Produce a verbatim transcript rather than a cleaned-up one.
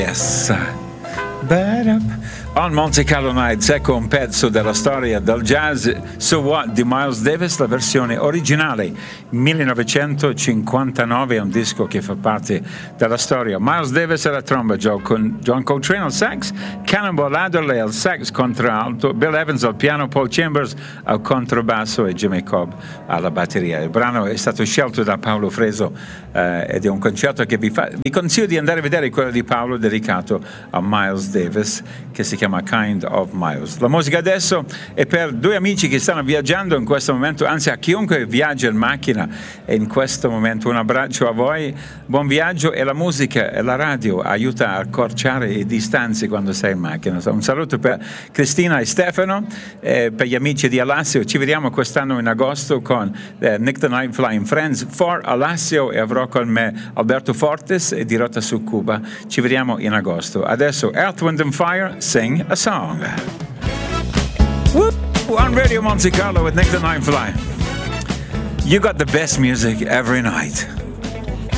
Yes. On Monte Carlo Nights, ecco un pezzo della storia del jazz, So What di Miles Davis, la versione originale millenovecentocinquantanove, è un disco che fa parte della storia. Miles Davis alla tromba, John Coltrane al sax, Cannonball Adderley al sax contralto, Bill Evans al piano, Paul Chambers al contrabbasso e Jimmy Cobb alla batteria. Il brano è stato scelto da Paolo Freso eh, ed è un concerto che vi, fa, vi consiglio di andare a vedere, quello di Paolo dedicato a Miles Davis, che si chiama Kind of Miles. La musica adesso è per due amici che stanno viaggiando in questo momento, anzi a chiunque viaggia in macchina e in questo momento un abbraccio a voi, buon viaggio, e la musica e la radio aiuta a accorciare le distanze quando sei in macchina. Un saluto per Cristina e Stefano, eh, per gli amici di Alassio, ci vediamo quest'anno in agosto con eh, Nick the Night Flying Friends for Alassio, e avrò con me Alberto Fortes e di Rotta su Cuba. Ci vediamo in agosto. Adesso Earth, Wind and Fire, Sing a Song. Whoop, on Radio Monte Carlo with Nick the Night Flying. You got the best music every night.